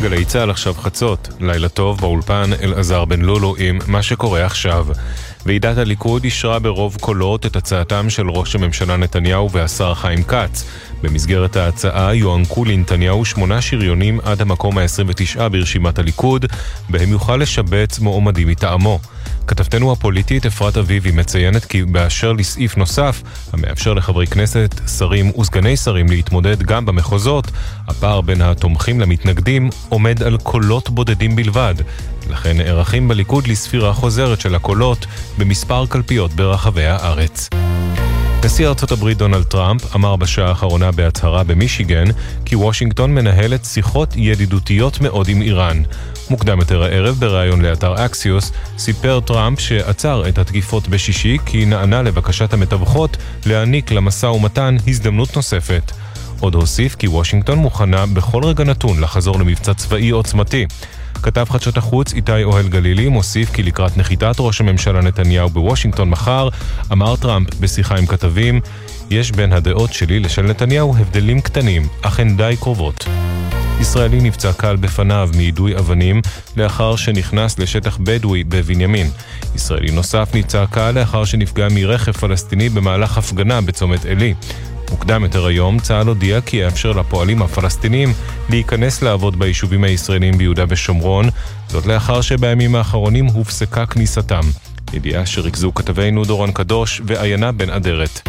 גלי צהל עכשיו חצות, לילה טוב באולפן אלעזר בן לולו עם מה שקורה עכשיו. ועידת הליכוד אישרה ברוב קולות את הצעתם של ראש הממשלה נתניהו והשר חיים כץ. במסגרת ההצעה יוענקו לנתניהו 8 שריונים עד המקום ה-29 ברשימת הליכוד, בהם יוכל לשבץ מועמדים מטעמו. כתבתנו הפוליטית אפרת אביבי מציינת כי באשר לסעיף נוסף, המאפשר לחברי כנסת, שרים וסגני שרים להתמודד גם במחוזות, הפער בין התומכים למתנגדים עומד על קולות בודדים בלבד. לכן נערכים בליכוד לספירה חוזרת של הקולות במספר קלפיות ברחבי הארץ. נשיא ארצות הברית דונלד טראמפ אמר בשעה האחרונה בהצהרה במישיגן כי וושינגטון מנהלת שיחות ידידותיות מאוד עם איראן. מוקדם יותר הערב בראיון לאתר אקסיוס סיפר טראמפ שעצר את התקיפות בשישי כי נענה לבקשת המתווכות להעניק למשא ומתן הזדמנות נוספת. עוד הוסיף כי וושינגטון מוכנה בכל רגע נתון לחזור למבצע צבאי עוצמתי. כתב חדשות החוץ איתי אוהל גלילי מוסיף כי לקראת נחיתת ראש הממשלה נתניהו בוושינגטון מחר, אמר טראמפ בשיחה עם כתבים, יש בין הדעות שלי לשל נתניהו הבדלים קטנים, אך הן די קרובות. ישראלי נפצע קל בפניו מיידוי אבנים לאחר שנכנס לשטח בדואי בבנימין. ישראלי נוסף נפצע קל לאחר שנפגע מרכב פלסטיני במהלך הפגנה בצומת אלי. מוקדם יותר היום צה"ל הודיע כי יאפשר לפועלים הפלסטינים להיכנס לעבוד ביישובים הישראלים ביהודה ושומרון, זאת לאחר שבימים האחרונים הופסקה כניסתם. ידיעה שריכזו כתבינו דורון קדוש ועיינה בן אדרת.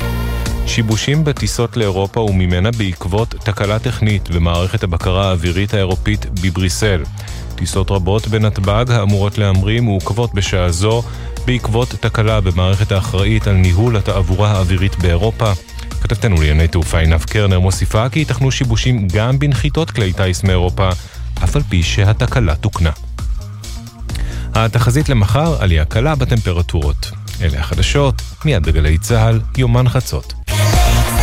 שיבושים בטיסות לאירופה וממנה בעקבות תקלה טכנית במערכת הבקרה האווירית האירופית בבריסל. טיסות רבות בנתב"ג האמורות להמריא מעוכבות בשעה זו בעקבות תקלה במערכת האחראית על ניהול התעבורה האווירית באירופה. כתבתנו לענייני תעופה עינב קרנר מוסיפה כי ייתכנו שיבושים גם בנחיתות כלי טייס מאירופה, אף על פי שהתקלה תוקנה. התחזית למחר עלייה קלה בטמפרטורות. אלה החדשות, מיד בגלי צהל, יומן חצות.